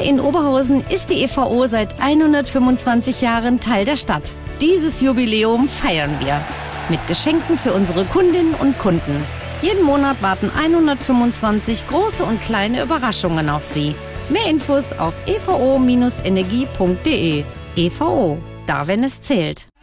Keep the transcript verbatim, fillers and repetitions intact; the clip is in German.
in Oberhausen ist die E V O seit hundertfünfundzwanzig Jahren Teil der Stadt. Dieses Jubiläum feiern wir mit Geschenken für unsere Kundinnen und Kunden. Jeden Monat warten hundertfünfundzwanzig große und kleine Überraschungen auf Sie. Mehr Infos auf e v o Bindestrich energie punkt de. E V O, da wenn es zählt.